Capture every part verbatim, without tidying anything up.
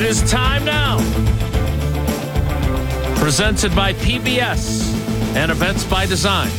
is time now. Presented by P B S and Events by Design.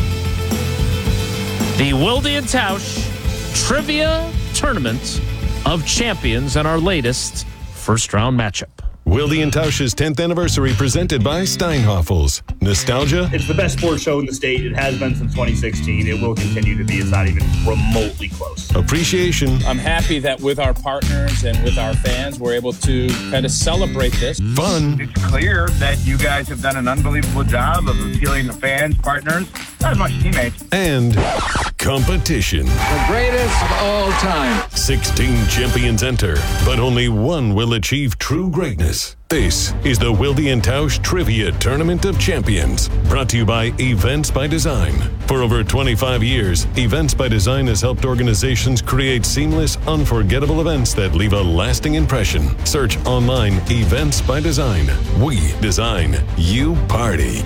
The Wilde and Tausch Trivia Tournament of Champions and our latest first round matchup. Wilde and Tausch's tenth anniversary presented by Steinhoffels. Nostalgia. It's the best sports show in the state. It has been since twenty sixteen. It will continue to be. It's not even remotely close. Appreciation. I'm happy that with our partners and with our fans, we're able to kind of celebrate this. Fun. It's clear that you guys have done an unbelievable job of appealing to fans, partners, not as much teammates. And competition. The greatest of all time. sixteen champions enter, but only one will achieve true greatness. This is the Wilde and Tausch Trivia Tournament of Champions, brought to you by Events by Design. For over twenty-five years, Events by Design has helped organizations create seamless, unforgettable events that leave a lasting impression. Search online Events by Design. We design, you party.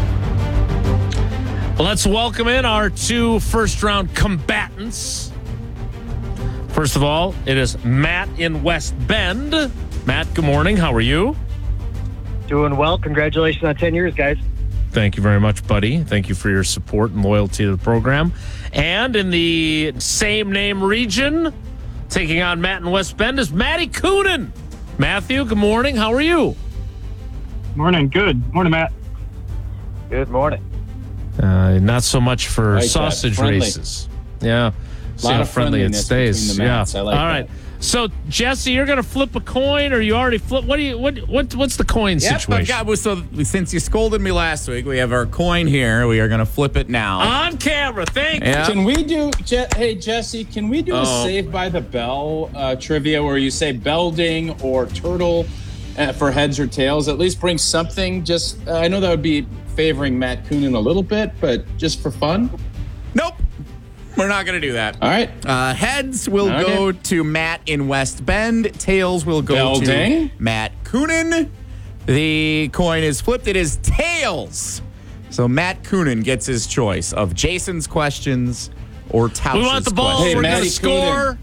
Let's welcome in our two first round combatants. First of all, it is Matt in West Bend. Matt, good morning. How are you? Doing well. Congratulations on ten years, guys. Thank you very much, buddy. Thank you for your support and loyalty to the program. And in the same name region, taking on Matt in West Bend is Matty Coonan. Matthew, good morning. How are you? Morning. Good. Morning, Matt. Good morning. Uh, not so much for Like sausage races. Yeah. See Lot how of friendly it friendliness stays. between the mats. Yeah. I like All right. that. So, Jesse, you're going to flip a coin, or you already flip? What do you? What? What? What's the coin Yep, situation? I got, so since you scolded me last week, we have our coin here. We are going to flip it now. On camera. Thank you. Yeah. Can we do, Je- hey, Jesse, can we do a Oh. Saved by the Bell uh, trivia where you say Belding or Turtle uh, for heads or tails? At least bring something. Just, uh, I know that would be favoring Matt Coonan a little bit, but just for fun. Nope. We're not going to do that. All right. Uh, heads will Okay. go to Matt in West Bend. Tails will go Belding. to Matt Coonan. The coin is flipped. It is tails. So Matt Coonan gets his choice of Jason's questions or Tausch's We want the ball. questions. Hey, We're going Matty to score.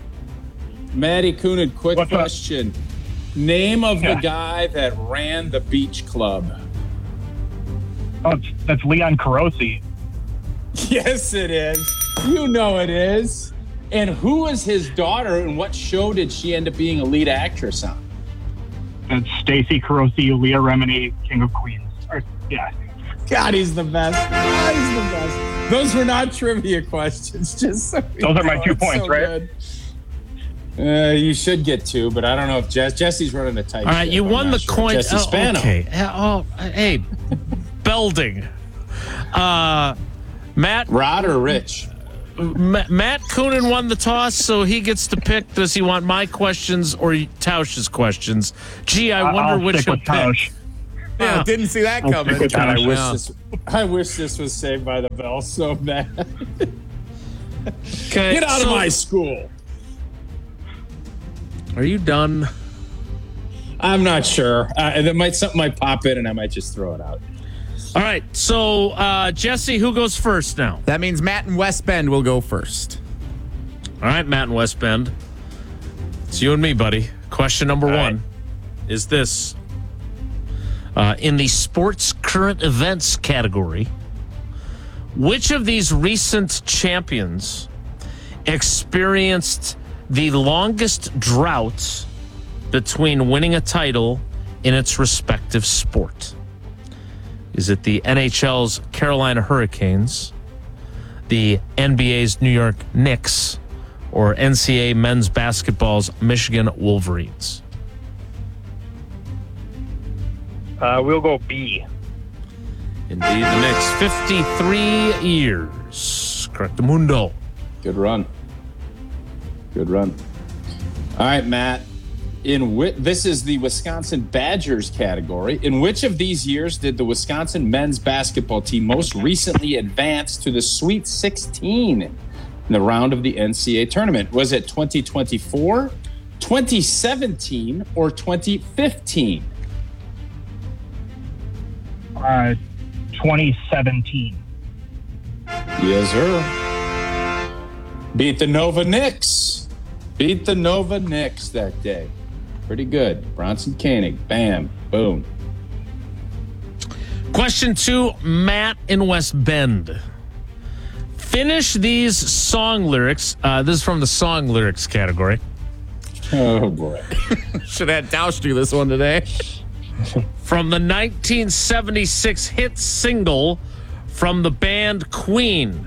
Matty Coonan, quick What's up? question. Name of Yeah. the guy that ran the beach club. Oh, it's, that's Leon Carosi. Yes, it is. You know it is. And who was his daughter, and what show did she end up being a lead actress on? That's Stacy Carosi, Leah Remini, King of Queens. Or, yeah. God, he's the best. God, he's the best. Those were not trivia questions. Just so you Those are my know, two it's points, so right? good. Uh, you should get two, but I don't know if Jess, Jesse's running a tight All right, ship. you I'm won not the sure. coin. Jesse oh, Spano. okay. Yeah, Oh, hey, Belding. Uh, Matt Rod or Rich? Ma- Matt Coonan won the toss, so he gets to pick. Does he want my questions or Tausch's questions? Gee, I wonder I'll which stick he'll with pick. Tausch. Yeah, didn't see that I'll coming. stick with God, I Tausch. wish Yeah. this. I wish this was Saved by the Bell so bad. Okay, Get out so- of my school. Are you done? I'm not sure. Uh, that might something might pop in, and I might just throw it out. All right, so uh, Jesse, who goes first now? That means Matt in West Bend will go first. All right, Matt in West Bend. It's you and me, buddy. Question number All one right. is this. Uh, in the sports current events category, which of these recent champions experienced the longest drought between winning a title in its respective sport? Is it the N H L's Carolina Hurricanes, the N B A's New York Knicks, or N C A A men's basketball's Michigan Wolverines? Uh, we'll go B. Indeed, the Knicks, fifty-three years. Correctamundo. Good run. Good run. All right, Matt. In whi- this is the Wisconsin Badgers category. In which of these years did the Wisconsin men's basketball team most recently advance to the Sweet sixteen in the round of the N C A A tournament? Was it twenty twenty-four, twenty seventeen, or twenty fifteen? Uh, twenty seventeen. Yes, sir. Beat the Nova Knicks. Beat the Nova Knicks that day. Pretty good. Bronson Koenig. Bam. Boom. Question two, Matt in West Bend. Finish these song lyrics. Uh, this is from the song lyrics category. Oh, boy. Should have had Tausch do this one today. From the nineteen seventy-six hit single from the band Queen.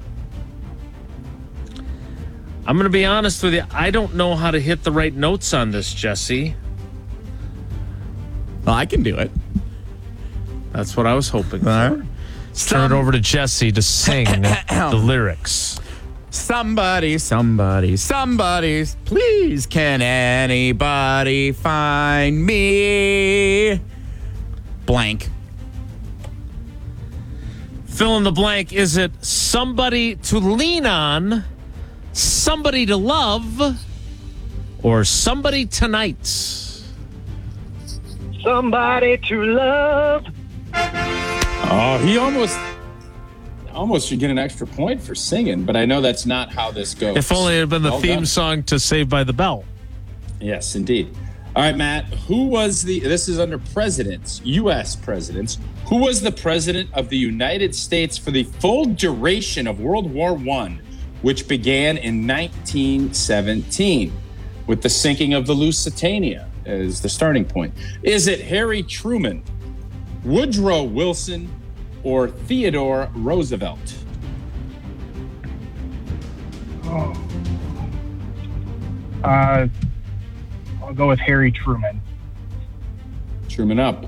I'm going to be honest with you. I don't know how to hit the right notes on this, Jesse. Well, I can do it. That's what I was hoping for. All right. Turn it over to Jesse to sing the lyrics. Somebody, somebody, somebody, please can anybody find me? Blank. Fill in the blank. Is it somebody to lean on, somebody to love, or somebody tonight? Somebody to love. Oh, he almost almost should get an extra point for singing, but I know that's not how this goes. If only it had been the Well theme done. song to Saved by the Bell. Yes, indeed. All right, Matt, who was the, this is under presidents, U S presidents, who was the president of the United States for the full duration of World War One, which began in nineteen seventeen, with the sinking of the Lusitania as the starting point? Is it Harry Truman, Woodrow Wilson, or Theodore Roosevelt? Uh, I'll go with Harry Truman. Truman up.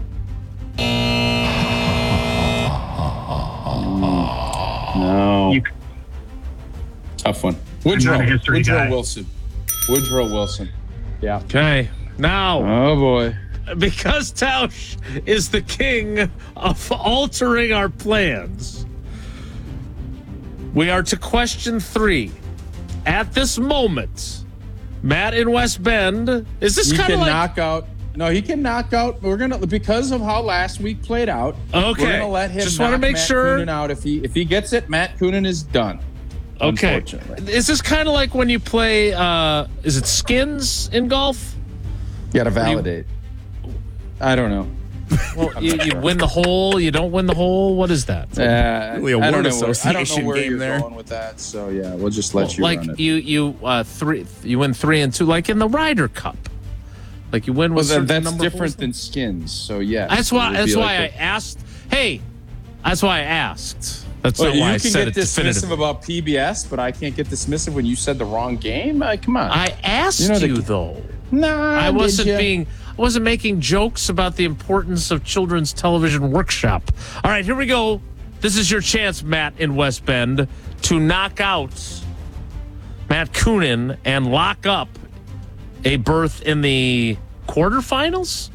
No. You- Tough one. Woodrow, not a history Woodrow guy. Wilson. Woodrow Wilson. Yeah. Okay. Now, Oh, boy. because Tausch is the king of altering our plans, we are to question three. At this moment, Matt in West Bend, is this He kind can of like... knock out. No, he can knock out. We're gonna because of how last week played out. Okay. We're gonna let him. Just wanna knock make Matt sure- Coonan out. If he if he gets it, Matt Coonan is done. Okay. Unfortunately. Is this kind of like when you play, uh, is it skins in golf? You gotta validate. I don't know. Well, you, you win the hole, you don't win the hole. What is that? Uh, Really a I don't word know where, I don't association know where game you're there. going with that. So yeah, we'll just let you like run it. you, you, uh, three, you win three and two, like in the Ryder Cup. Like you win Well, with then certain that's number of different holes. than skins. So yeah, That's why. That's why I I asked. Hey, that's why I asked. That's Well, not you why I can said get it dismissive definitively. about P B S, but I can't get dismissive when you said the wrong game. Uh, come on. I asked You you, know the- though. nah, I did wasn't ya? being. I wasn't making jokes about the importance of children's television workshop. All right, here we go. This is your chance, Matt in West Bend, to knock out Matt Coonan and lock up a berth in the quarterfinals.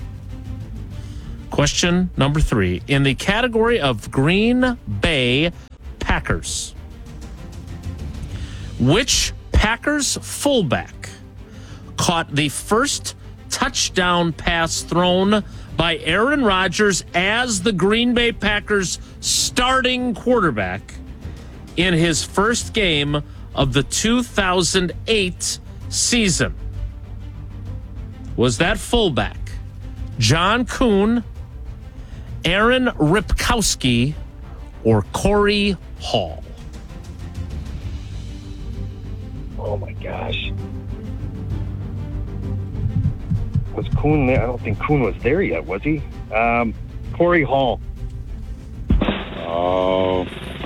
Question number three. In the category of Green Bay Packers, which Packers fullback caught the first touchdown pass thrown by Aaron Rodgers as the Green Bay Packers starting quarterback in his first game of the two thousand eight season? Was that fullback John Kuhn, Aaron Ripkowski, or Corey Hall? Oh my gosh. Was Kuhn there? I don't think Kuhn was there yet, was he? Um, Corey Hall. Oh.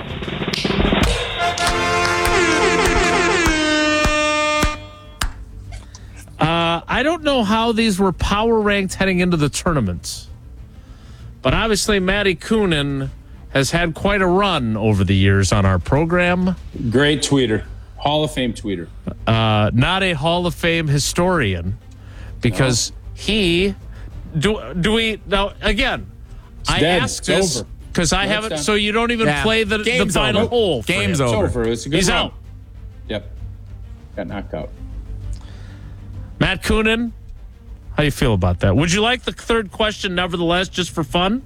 Uh, I don't know how these were power ranked heading into the tournament, but obviously Matty Coonan has had quite a run over the years on our program. Great tweeter. Hall of Fame tweeter. Uh, not a Hall of Fame historian, because he do do we now again? I dead. asked It's this over. because I No, it's haven't. done. So you don't even Yeah. play the, the Game's final over. hole. for Game's him. It's over. over. It's a good He's run. out. Yep. Got knocked out. Matt Coonan, how you feel about that? Would you like the third question, nevertheless, just for fun?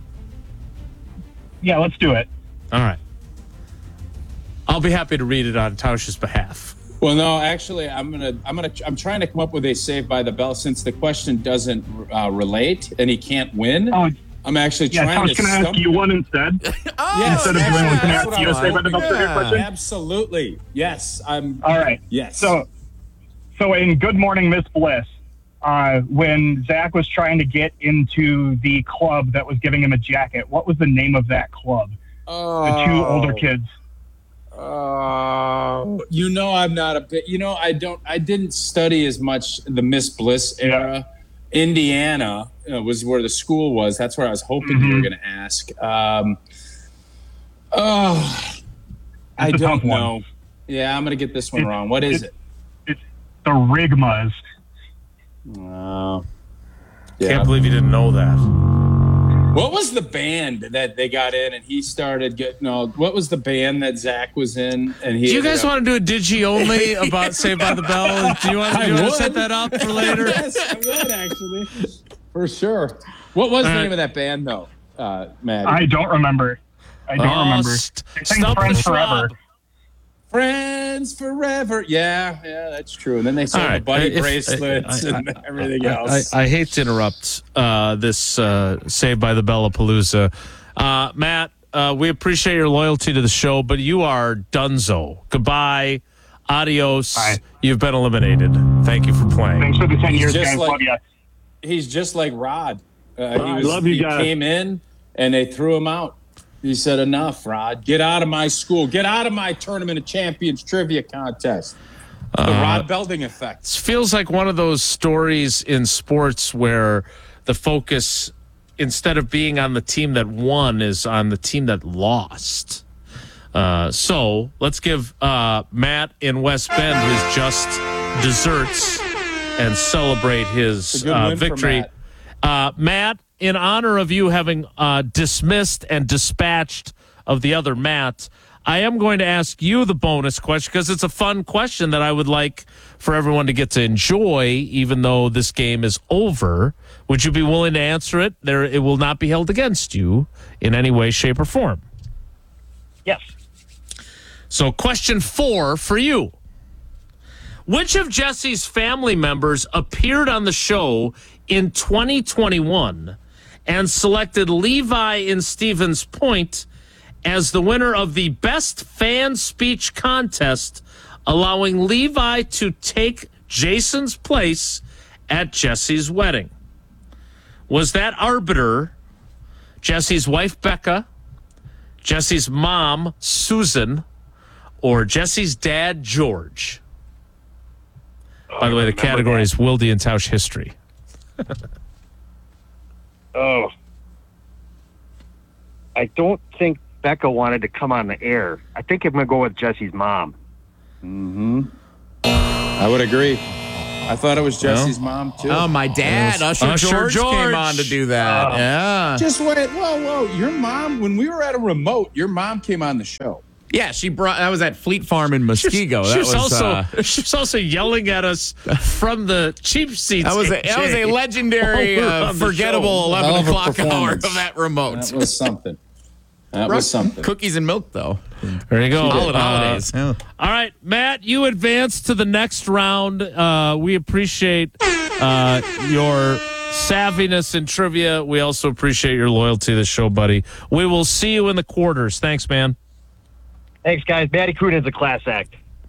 Yeah, let's do it. All right. I'll be happy to read it on Tausch's behalf. Well, no, actually, I'm gonna, I'm gonna, I'm trying to come up with a Saved by the Bell since the question doesn't uh, relate and he can't win. Oh, I'm actually yeah, trying I was to going to ask you one instead. Oh, Yes, instead of doing one, can I ask you a Saved by the Bell trivia Yeah. question? Absolutely. Yes. I'm. All right. Yes. So, so in Good Morning, Miss Bliss, uh, when Zach was trying to get into the club that was giving him a jacket, what was the name of that club? Oh. The two older kids. Uh, you know, I'm not a bit. You know, I don't. I didn't study as much the Miss Bliss era. Indiana uh, was where the school was. That's where I was hoping Mm-hmm. you were going to ask. Um, oh, I a don't tough one. know. Yeah, I'm going to get this one It- wrong. What is it- it? It's the Rigmas. Oh. Can't believe you didn't know that. What was the band that they got in and he started getting? No, what was the band that Zach was in? And he Do you ended guys up- want to do a digi only about Saved by the Bell? Do you want, do you want to set that up for later? Yes, I would actually, for sure. What was the All right. name of that band, though, uh, Matt? I don't remember. I don't Oh, remember. st- I think stump Friends the Forever. Schwab. Friends Forever. Yeah, yeah, that's true. And then they sold All the right. buddy If- bracelets I- I- and everything I, else. I hate to interrupt uh, this uh, Saved by the Bellapalooza. Uh, Matt, uh, we appreciate your loyalty to the show, but you are donezo. Goodbye. Adios. Bye. You've been eliminated. Thank you for playing. Thanks for the ten years, just guys. like- Love ya. He's just like Rod. Uh, he I was, love you he guys. came in and they threw him out. He said, "Enough, Rod. Get out of my school. Get out of my Tournament of Champions trivia contest." The Rod Belding effect. This feels like one of those stories in sports where the focus, instead of being on the team that won, is on the team that lost. Uh, so let's give uh, Matt in West Bend his just desserts and celebrate his It's a good uh, win for victory. Matt. Uh, Matt, in honor of you having uh, dismissed and dispatched of the other Matt, I am going to ask you the bonus question because it's a fun question that I would like for everyone to get to enjoy, even though this game is over. Would you be willing to answer it? There, it will not be held against you in any way, shape, or form. Yes. So, question four for you. Which of Jesse's family members appeared on the show in twenty twenty-one and selected Levi in Stevens Point as the winner of the Best Fan Speech Contest, allowing Levi to take Jason's place at Jesse's wedding? Was that arbiter Jesse's wife, Becca, Jesse's mom, Susan, or Jesse's dad, George? By the way, the category is Wilde and Tausch history. Oh. I don't think Becca wanted to come on the air. I think I'm going to go with Jesse's mom. I would agree. I thought it was Jesse's mom, too. Oh, my dad, Usher, Usher George, George. came on to do that. yeah. Just wait. Whoa, whoa. Your mom, when we were at a remote, your mom came on the show. Yeah, she brought, that was at Fleet Farm in Muskego. She That was, was, also uh, she was also yelling at us from the cheap seats. that was a, that was a legendary, Over uh, on the forgettable show. eleven Hell of a o'clock hour performance. of that remote. That was something. That was something. Cookies and milk, though. There you go. Solid Uh, holidays. Yeah. All right, Matt, you advance to the next round. Uh, we appreciate uh, your savviness in trivia. We also appreciate your loyalty to the show, buddy. We will see you in the quarters. Thanks, man. Thanks, guys. Matty Kuhn is a class act.